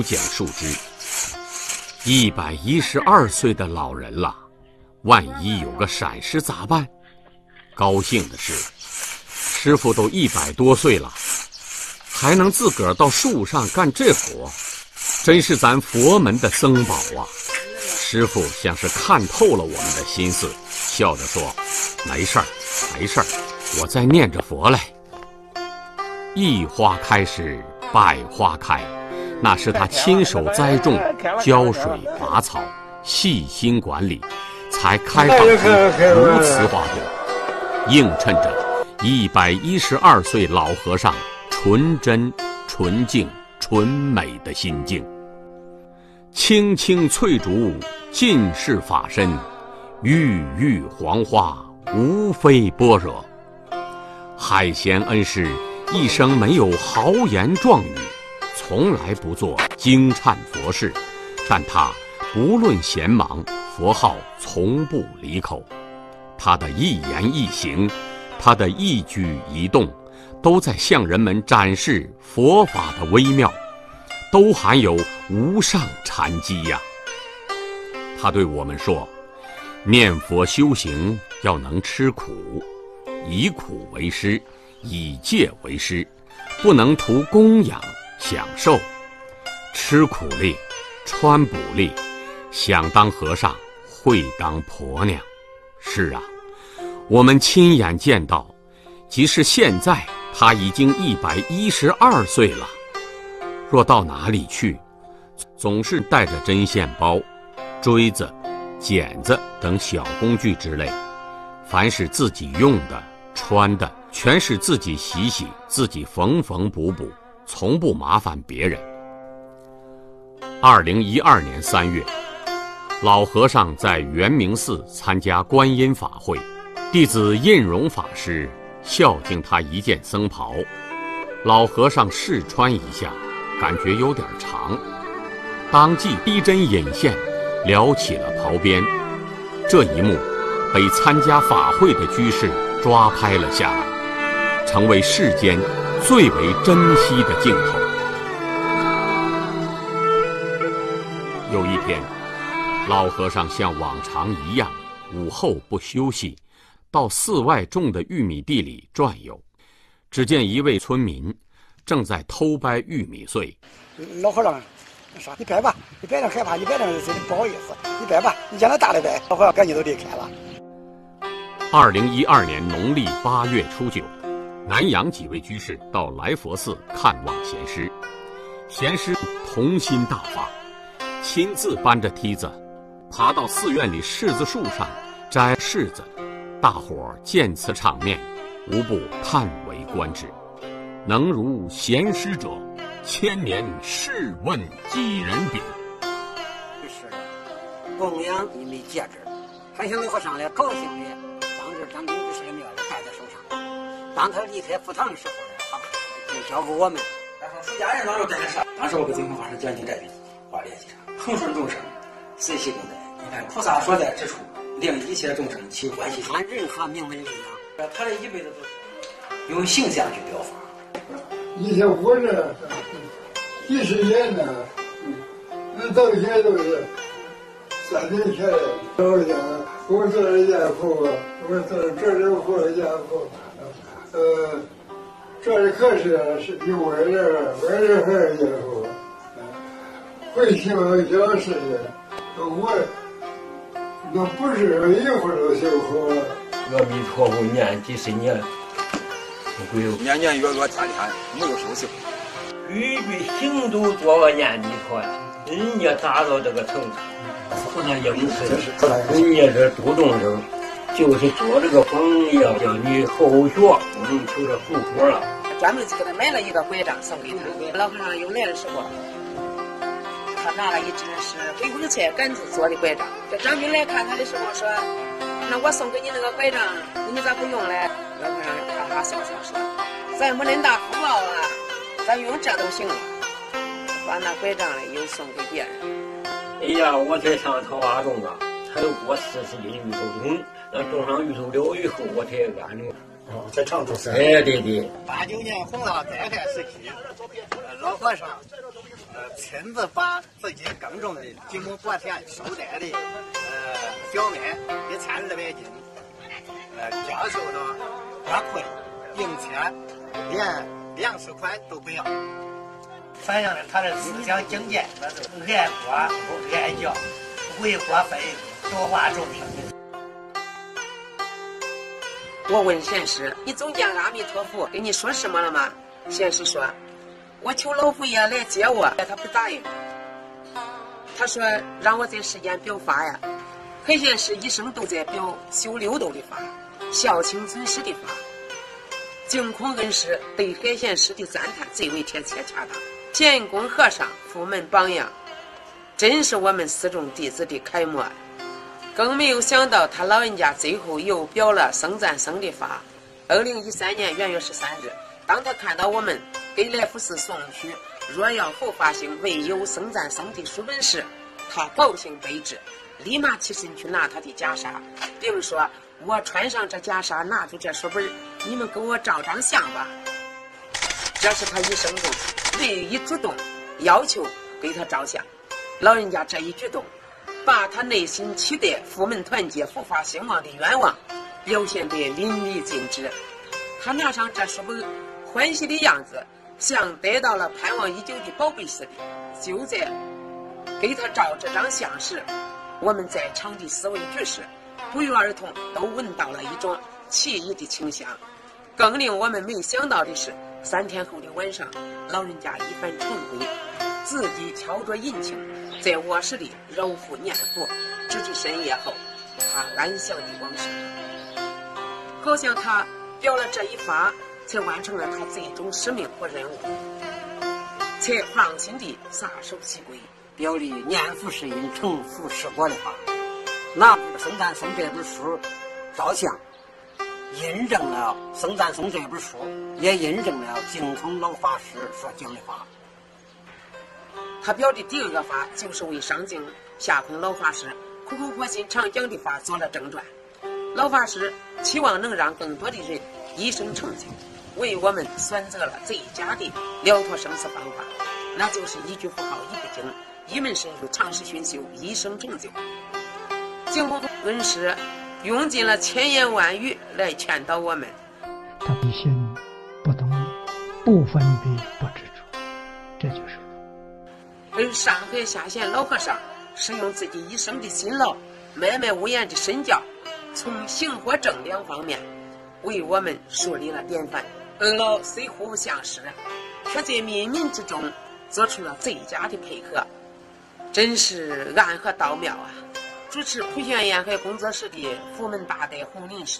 剪树枝。112岁的老人了，万一有个闪失咋办？高兴的是，师傅都100多岁了，还能自个儿到树上干这活，真是咱佛门的僧宝啊！师傅像是看透了我们的心思，笑着说：“没事儿，没事儿，我在念着佛嘞。”一花开时，百花开，那是他亲手栽种、浇水、拔草、细心管理，才开放出如此花朵，映衬着112岁老和尚纯真、纯净、纯美的心境。青青翠竹尽是法身，郁郁黄花无非般若。海贤恩师一生没有豪言壮语，从来不做惊颤佛事，但他不论闲忙，佛号从不离口。他的一言一行，他的一举一动，都在向人们展示佛法的微妙，都含有无上禅机呀。他对我们说，念佛修行要能吃苦，以苦为师，以戒为师，不能图供养享受，吃苦力，穿补力，想当和尚会当婆娘。是啊，我们亲眼见到，即使现在他已经112岁了，若到哪里去，总是带着针线包、锥子、剪子等小工具之类，凡是自己用的、穿的，全是自己洗洗，自己缝缝补补，从不麻烦别人。2012年3月，老和尚在圆明寺参加观音法会，弟子印荣法师孝敬他一件僧袍，老和尚试穿一下，感觉有点长，当即逼针引线，撩起了袍边。这一幕被参加法会的居士抓拍了下来，成为世间最为珍惜的镜头。有一天，老和尚像往常一样，午后不休息，到寺外种的玉米地里转悠。只见一位村民正在偷掰玉米穗。 老和尚说：“你掰吧，你掰着害怕，你掰着不好意思，你掰吧，你让他大的掰。”老和尚赶紧都离开了。 2012年农历8月初9，南阳几位居士到来佛寺看望贤师，贤师童心大发，亲自搬着梯子爬到寺院里柿子树上摘柿子，大伙见此场面，无不叹为观止。能如贤师者，千年试问几人比？ 是的，供养你没戒指，还向老和尚来高兴的，当着张兵之师的面戴在手上。当他离开佛堂的时候呢，就交给我们。 出家人当时带着啥？当时我给净空法师讲经这边花联系上，恒顺众生，随喜功德。你看菩萨所在之处，令一切众生起欢喜心。 按任何名门力量， 他这一辈子都是用形象去表法。 以前活着几十年呢，那到现在都是3年前老人家，我做了家父，我做了活家父，这里可是有我这还是家父，会修小事情，我那不是一会儿都修好。 阿弥陀佛念几十年。 年年月月天天没有休息， 句句行都做个念弥陀，人家达到这个程度，不能应试。人家这度众生，就是做这个榜样，叫你后学不能求这后果了。 专门给他买了一个拐杖送给他。老和尚又来的时候，他拿了一只是回光菜杆子做的拐杖。这张兵来看他的时候说：“那我送给你那个拐杖，你咋不用嘞？”老和尚哈哈笑笑说：“咱没恁大福报啊，咱用这都行了。”把那拐杖嘞又送给别人。 哎呀，我才上桃花种啊，才过40斤芋头种，那种上芋头了以后，我才安住。 在常州山。 哎，对对。 89年红了，灾害时期，老和尚亲自把自己耕种的几亩薄田收摘的小麦1200斤，交收到花库里，并且连粮食款都不要。反映了他的思想境界，那是爱国不爱教，为国分多化众生。 我问贤师：“你总见阿弥陀佛跟你说什么了吗？”贤师说：“我求老佛爷来接我，他不答应。他说让我在世间表法呀。海贤师一生都在表修六道的法，孝亲尊师的法。净空恩师对海贤师的赞叹最为贴切恰当。贤公和尚佛门榜样，真是我们四众弟子的楷模。更没有想到他老人家最后又表了僧赞僧的法。2013年元月13日，当他看到我们给来福寺送去若要后发行唯有僧赞僧的书本时，他高兴悲之，立马起身去拿他的袈裟，并说：“我穿上这袈裟，拿出这书本，你们给我照张相吧。”这是他一生中唯一主动要求给他照相。老人家这一举动，把他内心期待佛门团结、佛法兴旺的愿望表现得淋漓尽致。他拿上这书本，欢喜的样子像得到了盼望已久的宝贝似的。就在给他照这张相时，我们在场的四位居士不约而同都闻到了一种奇异的清香。更令我们没想到的是，3天后的晚上，老人家一番晨归，自己敲着银磬，在卧室里揉腹念佛，直至深夜后，他安详地往生。好像他表了这一法，才完成了他最终使命和任务，才放心地撒手西归， 表里念佛是因，成佛是果的法。拿僧赞僧这本书照相，印证了僧赞僧这本书，也印证了净空老法师所讲的法。 他表的第二个法，就是为上净下空老法师苦口婆心常讲的法做了正传。老法师期望能让更多的人一生成就，为我们选择了最佳的了脱生死方法，那就是一句佛号一部经，一门深入，长时熏修，一生成就。净空恩师用尽了千言万语来劝导我们。 他不信不动不分别不执着，这就是而上海下县老和尚是用自己一生的辛劳，默默无言的身教，从行和正两方面为我们树立了典范。二老虽互不相识，却在冥冥之中做出了最佳的配合，真是暗合道妙啊！主持普贤沿海工作室的佛门大德洪林师